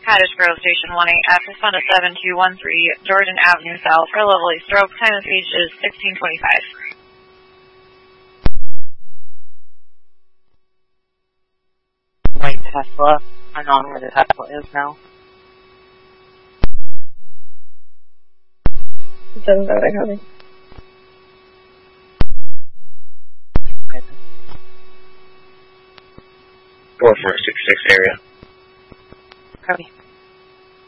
Cottage Grove Station 18F, respond to 7213 Jordan Avenue South for Lovely Stroke. Time of speech is 1625. White Tesla. I know where the Tesla is now. It doesn't know they're coming. 4466 area. Copy.